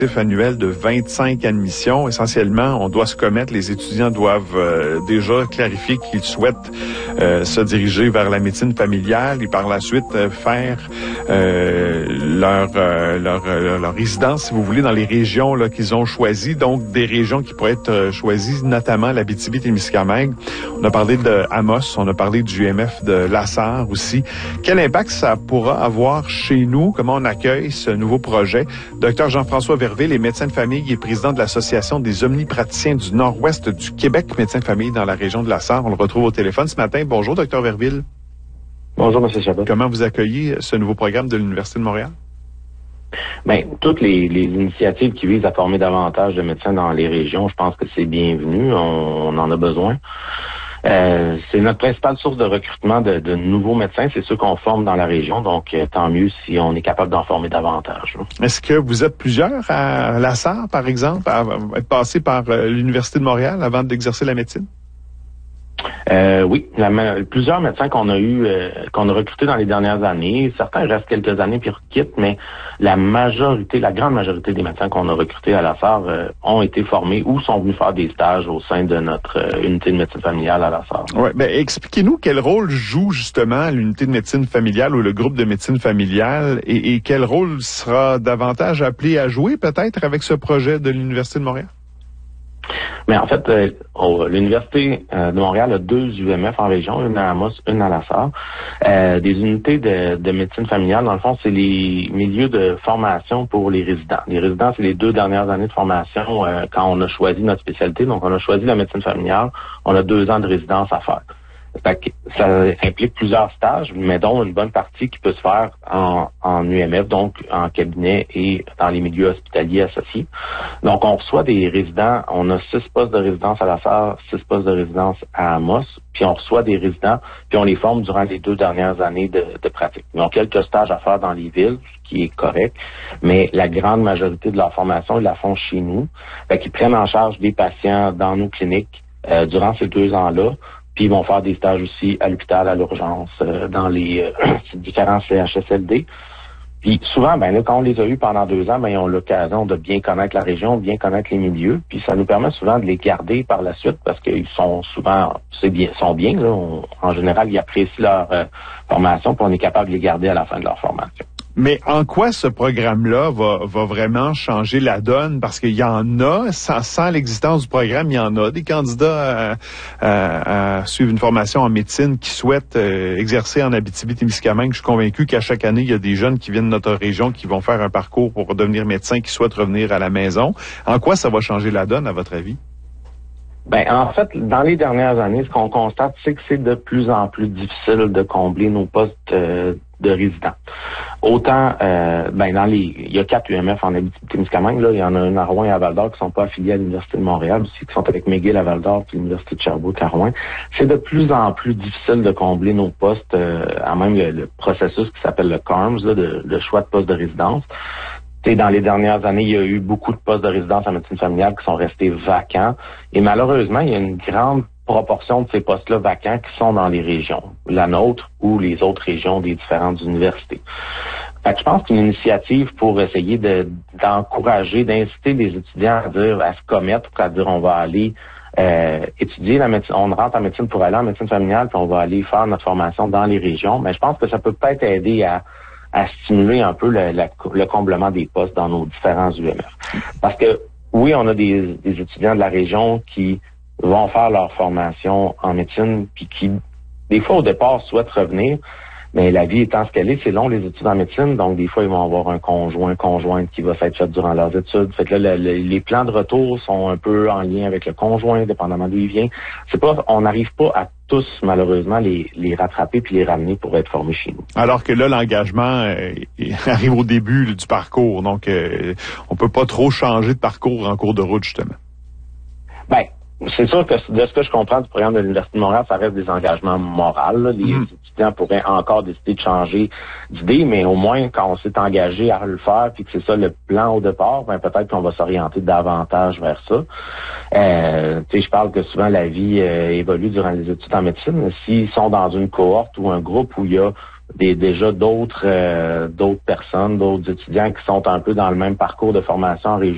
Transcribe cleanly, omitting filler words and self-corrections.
annuel de 25 admissions. Essentiellement, on doit se commettre, les étudiants doivent déjà clarifier qu'ils souhaitent se diriger vers la médecine familiale et par la suite faire leur résidence, si vous voulez, dans les régions là, qu'ils ont choisies. Donc, des régions qui pourraient être choisies, notamment l'Abitibi-Témiscamingue. On a parlé de Amos, on a parlé du UMF de Lassar aussi. Quel impact ça pourra avoir chez nous? Comment on accueille ce nouveau projet? Docteur Jean-François Verville est médecin de famille et président de l'Association des omnipraticiens du Nord-Ouest du Québec, médecin de famille dans la région de Lassar. On le retrouve au téléphone ce matin. Bonjour, Docteur Verville. Bonjour, M. Chabot. Comment vous accueillez ce nouveau programme de l'Université de Montréal? Bien, toutes les initiatives qui visent à former davantage de médecins dans les régions, je pense que c'est bienvenu. On en a besoin. C'est notre principale source de recrutement de nouveaux médecins. C'est ceux qu'on forme dans la région. Donc, tant mieux si on est capable d'en former davantage. Est-ce que vous êtes plusieurs à Lassar, par exemple, à être passé par l'Université de Montréal avant d'exercer la médecine? Oui, plusieurs médecins qu'on a recrutés dans les dernières années. Certains restent quelques années puis quittent, mais la grande majorité des médecins qu'on a recrutés à Lassar ont été formés ou sont venus faire des stages au sein de notre unité de médecine familiale à Lassar. Oui, ben expliquez-nous quel rôle joue justement l'unité de médecine familiale ou le groupe de médecine familiale et quel rôle sera davantage appelé à jouer peut-être avec ce projet de l'Université de Montréal? Mais en fait, l'Université de Montréal a 2 UMF en région, une à Amos, une à Lassar. Des unités de médecine familiale, dans le fond, c'est les milieux de formation pour les résidents. Les résidents, c'est les 2 dernières années de formation quand on a choisi notre spécialité. Donc, on a choisi la médecine familiale. On a 2 ans de résidence à faire. Ça implique plusieurs stages, mais dont une bonne partie qui peut se faire en UMF, donc en cabinet et dans les milieux hospitaliers associés. Donc, on reçoit des résidents, on a 6 postes de résidence à Lassar, 6 postes de résidence à Amos, puis on reçoit des résidents, puis on les forme durant les 2 dernières années de pratique. Ils ont quelques stages à faire dans les villes, ce qui est correct, mais la grande majorité de leur formation, ils la font chez nous. Fait qu'ils prennent en charge des patients dans nos cliniques durant ces 2 ans-là. Puis ils vont faire des stages aussi à l'hôpital, à l'urgence, dans les différents CHSLD. Puis souvent, quand on les a eus pendant 2 ans, ils ont l'occasion de bien connaître la région, bien connaître les milieux. Puis ça nous permet souvent de les garder par la suite parce qu'ils sont souvent, sont bien. Là. En général, ils apprécient leur formation, puis on est capable de les garder à la fin de leur formation. Mais en quoi ce programme-là va vraiment changer la donne? Parce qu'il y en a, sans l'existence du programme, il y en a des candidats à suivre une formation en médecine qui souhaitent exercer en Abitibi-Témiscamingue. Je suis convaincu qu'à chaque année, il y a des jeunes qui viennent de notre région qui vont faire un parcours pour devenir médecin, qui souhaitent revenir à la maison. En quoi ça va changer la donne, à votre avis? En fait, dans les dernières années, ce qu'on constate, c'est que c'est de plus en plus difficile de combler nos postes de résidents. Autant, il y a 4 UMF en Abitibi-Témiscamingue, là, il y en a un à Rouen et à Val-d'Or qui sont pas affiliés à l'Université de Montréal aussi, qui sont avec McGill à Val-d'Or puis l'Université de Sherbrooke à Rouen. C'est de plus en plus difficile de combler nos postes, à même le processus qui s'appelle le CARMS, là, de choix de poste de résidence. Dans les dernières années, il y a eu beaucoup de postes de résidence en médecine familiale qui sont restés vacants. Et malheureusement, il y a une grande proportion de ces postes-là vacants qui sont dans les régions, la nôtre ou les autres régions des différentes universités. Fait que je pense qu'une initiative pour essayer d'encourager, d'inciter les étudiants à se commettre, à dire on va aller étudier la médecine, on rentre en médecine pour aller en médecine familiale, puis on va aller faire notre formation dans les régions. Mais je pense que ça peut peut-être aider à stimuler un peu le comblement des postes dans nos différents UMF. Parce que, oui, on a des étudiants de la région qui vont faire leur formation en médecine, puis qui, des fois, au départ, souhaitent revenir, mais la vie étant ce qu'elle est, c'est long, les études en médecine, donc des fois, ils vont avoir un conjointe qui va s'être fait durant leurs études. Fait que là, les plans de retour sont un peu en lien avec le conjoint, dépendamment d'où il vient. On n'arrive pas à tous, malheureusement, les rattraper puis les ramener pour être formés chez nous. Alors que là, l'engagement arrive au début du parcours, donc on peut pas trop changer de parcours en cours de route, justement. C'est sûr que de ce que je comprends du programme de l'Université de Montréal, ça reste des engagements moraux. Là. Les étudiants pourraient encore décider de changer d'idée, mais au moins, quand on s'est engagé à le faire, puis que c'est ça le plan au départ, peut-être qu'on va s'orienter davantage vers ça. Je parle que souvent la vie évolue durant les études en médecine. S'ils sont dans une cohorte ou un groupe où il y a déjà d'autres personnes, d'autres étudiants qui sont un peu dans le même parcours de formation en région,